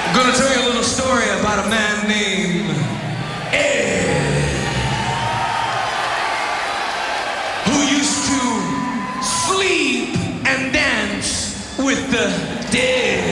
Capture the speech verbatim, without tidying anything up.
I'm gonna tell you a little story about a man named Ed, who used to sleep and dance with the dead.